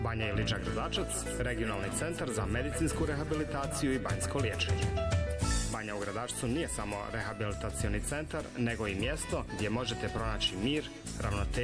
Banja Iliča Gradačac, regionalni centar za medicinsku rehabilitaciju i banjsko liječenje. Banja u Gradačcu nije samo rehabilitacioni centar, nego i mjesto gdje možete pronaći mir, ravnotežu